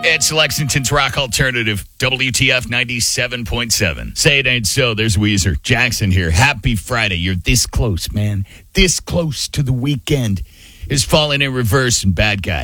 It's Lexington's Rock Alternative, WTF 97.7. Say it ain't so. There's Weezer. Jackson here. Happy Friday. You're this close, man. This close to the weekend. Is Falling in Reverse and Bad Guy.